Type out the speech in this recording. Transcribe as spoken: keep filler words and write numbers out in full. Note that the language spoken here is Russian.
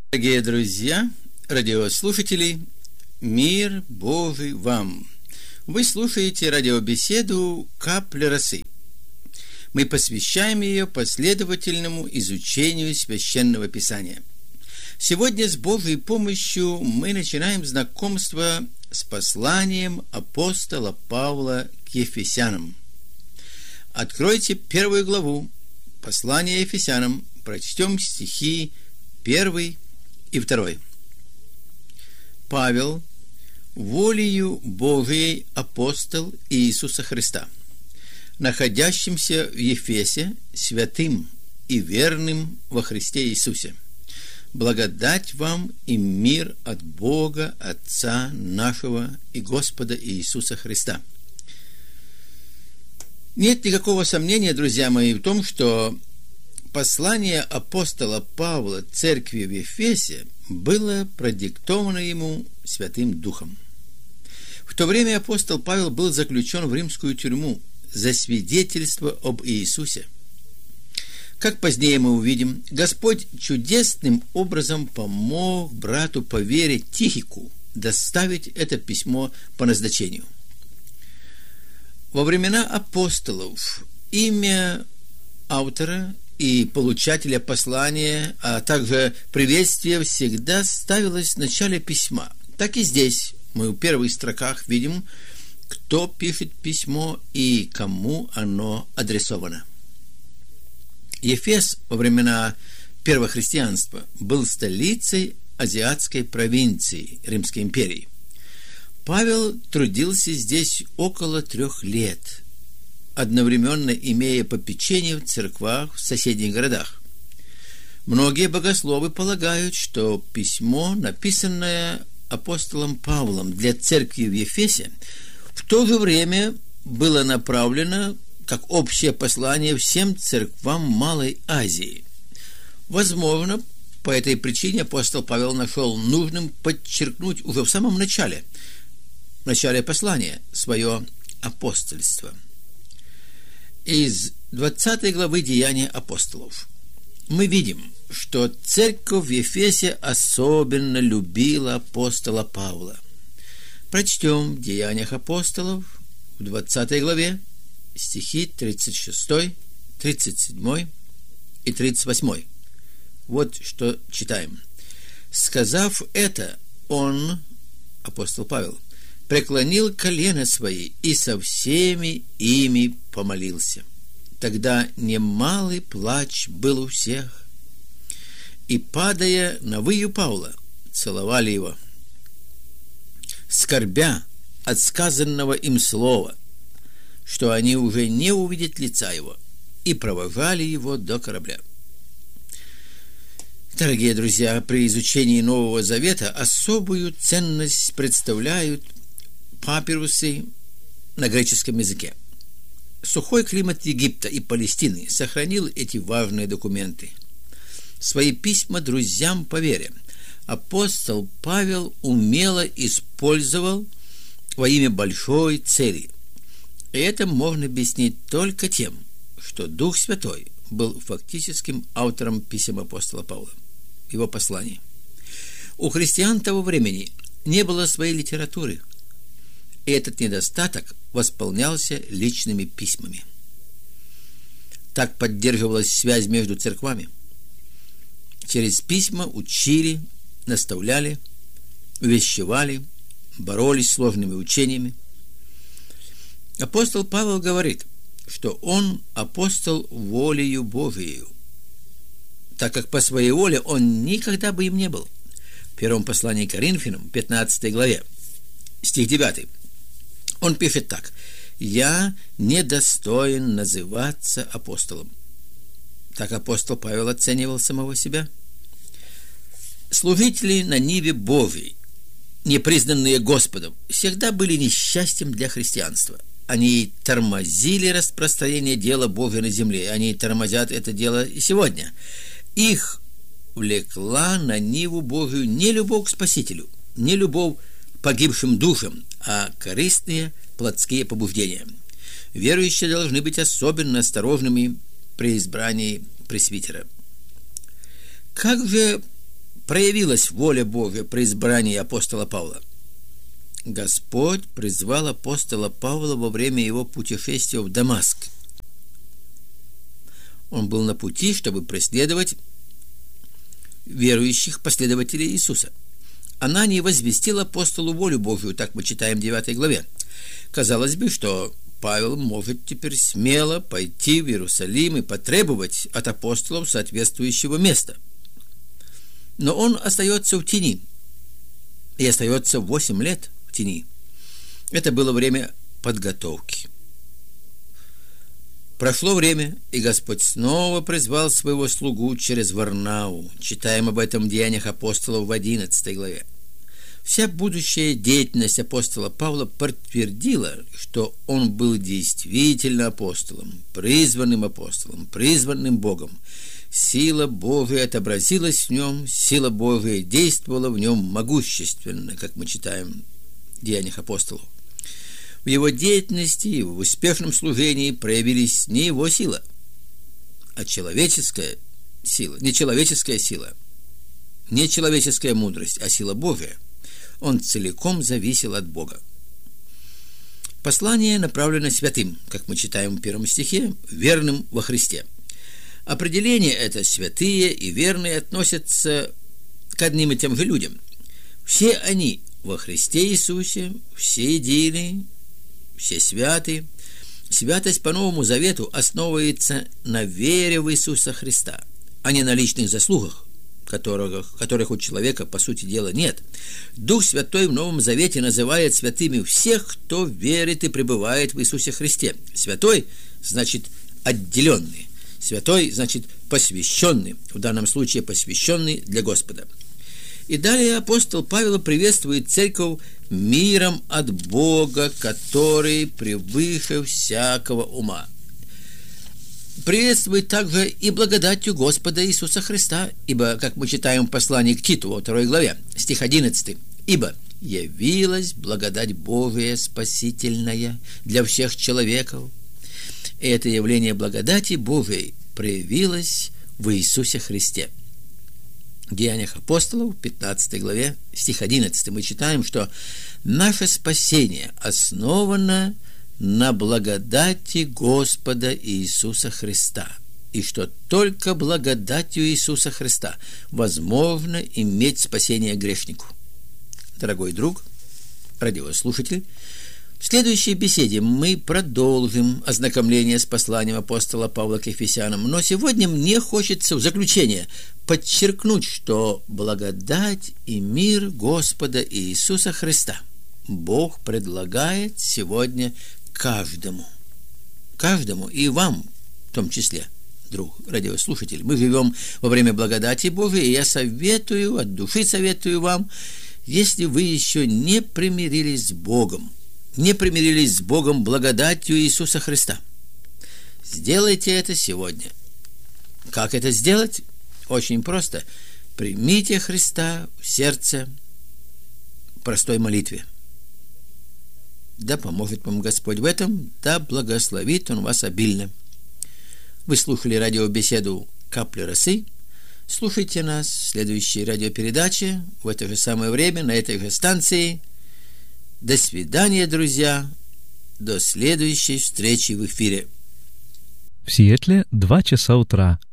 Дорогие друзья, радиослушатели, мир Божий вам! Вы слушаете радиобеседу «Капли росы». Мы посвящаем ее последовательному изучению Священного Писания. Сегодня с Божьей помощью мы начинаем знакомство с посланием апостола Павла к Ефесянам. Откройте первую главу послания Ефесянам, прочтем стихи первый и второй. Павел, волею Божией апостол Иисуса Христа, находящимся в Ефесе, святым и верным во Христе Иисусе. Благодать вам и мир от Бога, Отца нашего и Господа Иисуса Христа. Нет никакого сомнения, друзья мои, в том, что послание апостола Павла церкви в Ефесе было продиктовано ему Святым Духом. В то время апостол Павел был заключен в римскую тюрьму за свидетельство об Иисусе. Как позднее мы увидим, Господь чудесным образом помог брату по вере Тихику доставить это письмо по назначению. Во времена апостолов имя автора и получателя послания, а также приветствие всегда ставилось в начале письма. Так и здесь мы в первых строках видим, кто пишет письмо и кому оно адресовано. Ефес во времена первого христианства был столицей азиатской провинции Римской империи. Павел трудился здесь около трех лет, одновременно имея попечение в церквах в соседних городах. Многие богословы полагают, что письмо, написанное апостолом Павлом для церкви в Ефесе, в то же время было направлено как общее послание всем церквам Малой Азии. Возможно, по этой причине апостол Павел нашел нужным подчеркнуть уже в самом начале, в начале послания, свое апостольство. Из двадцатой главы Деяния апостолов мы видим, что церковь в Ефесе особенно любила апостола Павла. Прочтем в Деяниях апостолов в двадцатой главе стихи тридцать шестой, тридцать седьмой и тридцать восьмой. Вот что читаем. «Сказав это, он, апостол Павел, преклонил колено свои и со всеми ими помолился. Тогда немалый плач был у всех, и, падая на выю Павла, целовали его, скорбя от сказанного им слова, что они уже не увидят лица его, и провожали его до корабля». Дорогие друзья, при изучении Нового Завета особую ценность представляют папирусы на греческом языке. Сухой климат Египта и Палестины сохранил эти важные документы. Свои письма друзьям по вере апостол Павел умело использовал во имя большой цели. И это можно объяснить только тем, что Дух Святой был фактическим автором писем апостола Павла, его посланий. У христиан того времени не было своей литературы, и этот недостаток восполнялся личными письмами. Так поддерживалась связь между церквами. Через письма учили, наставляли, увещевали, боролись с сложными учениями. Апостол Павел говорит, что он апостол волею Божией, так как по своей воле он никогда бы им не был. В первом послании к Коринфянам, пятнадцатой главе, стих девятый, он пишет так: «Я недостоин называться апостолом». Так апостол Павел оценивал самого себя. Служители на ниве Божией, непризнанные Господом, всегда были несчастьем для христианства. Они тормозили распространение дела Божия на земле. Они тормозят это дело и сегодня. Их влекла на ниву Божию не любовь к Спасителю, не любовь к погибшим душам, а корыстные плотские побуждения. Верующие должны быть особенно осторожными при избрании пресвитера. Как же проявилась воля Божия при избрании апостола Павла? Господь призвал апостола Павла во время его путешествия в Дамаск. Он был на пути, чтобы преследовать верующих последователей Иисуса. Анания возвестил апостолу волю Божию, так мы читаем в девятой главе. Казалось бы, что Павел может теперь смело пойти в Иерусалим и потребовать от апостолов соответствующего места. Но он остается в тени. И остается восемь лет в тени. Это было время подготовки. Прошло время, и Господь снова призвал своего слугу через Варнаву. Читаем об этом в Деяниях апостолов в одиннадцатой главе. Вся будущая деятельность апостола Павла подтвердила, что он был действительно апостолом, призванным апостолом, призванным Богом. Сила Божия отобразилась в нем, сила Божия действовала в нем могущественно, как мы читаем в Деяниях апостолов. В его деятельности и в успешном служении проявились не его сила, а человеческая сила, не человеческая сила, не человеческая мудрость, а сила Божия. Он целиком зависел от Бога. Послание направлено святым, как мы читаем в первом стихе, верным во Христе. Определение это святые и верные относятся к одним и тем же людям. Все они во Христе Иисусе, все едины, все святы. Святость по Новому Завету основывается на вере в Иисуса Христа, а не на личных заслугах, которых, которых у человека, по сути дела, нет. Дух Святой в Новом Завете называет святыми всех, кто верит и пребывает в Иисусе Христе. Святой значит отделенный. Святой значит посвященный, в данном случае посвященный для Господа. И далее апостол Павел приветствует церковь миром от Бога, который превыше всякого ума. Приветствует также и благодатью Господа Иисуса Христа, ибо, как мы читаем в послании к Титу во второй главе, стих одиннадцатый, «Ибо явилась благодать Божия спасительная для всех человеков». И это явление благодати Божией проявилось в Иисусе Христе. В Деяниях апостолов, в пятнадцатой главе, стих одиннадцатый, мы читаем, что наше спасение основано на благодати Господа Иисуса Христа, и что только благодатью Иисуса Христа возможно иметь спасение грешнику. Дорогой друг, радиослушатель, в следующей беседе мы продолжим ознакомление с посланием апостола Павла к Ефесянам, но сегодня мне хочется в заключение подчеркнуть, что благодать и мир Господа Иисуса Христа Бог предлагает сегодня каждому, каждому и вам в том числе, друг радиослушатель. Мы живем во время благодати Божией, и я советую, от души советую вам, если вы еще не примирились с Богом, не примирились с Богом благодатью Иисуса Христа, сделайте это сегодня. Как это сделать? Очень просто. Примите Христа в сердце в простой молитве. Да поможет вам Господь в этом, да благословит Он вас обильно. Вы слушали радиобеседу «Капли росы». Слушайте нас в следующей радиопередаче в это же самое время, на этой же станции. До свидания, друзья. До следующей встречи в эфире. В Сиэтле два часа утра.